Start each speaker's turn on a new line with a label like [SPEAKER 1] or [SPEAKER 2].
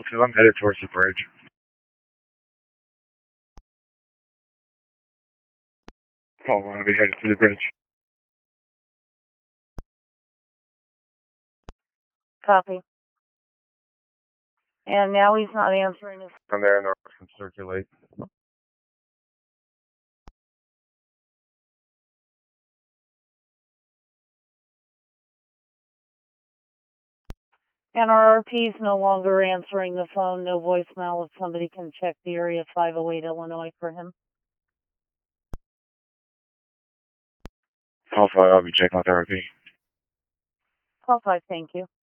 [SPEAKER 1] 2, I'm headed towards the bridge. Call 1, I'll be headed to the bridge.
[SPEAKER 2] Copy. And now he's not answering his...
[SPEAKER 1] From there, north can circulate.
[SPEAKER 2] And our RP is no longer answering the phone, no voicemail. If somebody can check the area 508 Illinois for him.
[SPEAKER 1] Call 5, I'll be checking out the RP.
[SPEAKER 2] Call 5, thank you.